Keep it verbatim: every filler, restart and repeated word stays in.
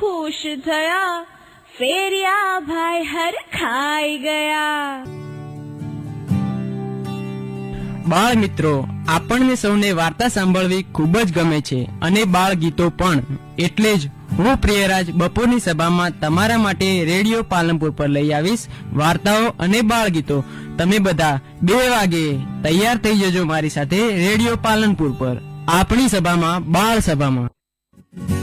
ખુશ થયા, ફેરિયા ભાઈ હર ખાઈ ગયા. બાળ મિત્રો, આપણને સૌને વાર્તા સાંભળવી ખૂબ જ ગમે છે અને બાળ ગીતો પણ. એટલે જ હું પ્રિયરાજ બપોરની સભામાં તમારા માટે રેડિયો પાલનપુર પર લઈ આવીશ વાર્તાઓ અને બાળ ગીતો. તમે બધા બે વાગે તૈયાર થઈ જજો મારી સાથે રેડિયો પાલનપુર પર, આપણી સભામાં બાળ સભામાં.